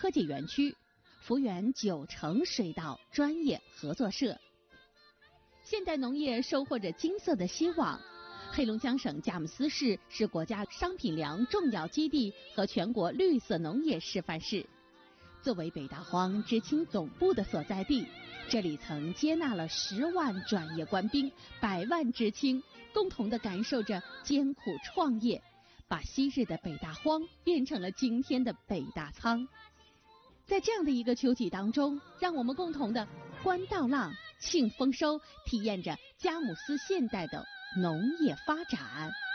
科技园区，幅员90水稻专业合作社。现代农业收获着金色的希望。黑龙江省佳木斯市是国家商品粮重要基地和全国绿色农业示范市。作为北大荒知青总部的所在地，这里曾接纳了10万转业官兵、100万知青，共同地感受着艰苦创业，把昔日的北大荒变成了今天的北大仓。在这样的一个秋季当中，让我们共同的观稻浪、庆丰收，体验着佳木斯现代的农业发展。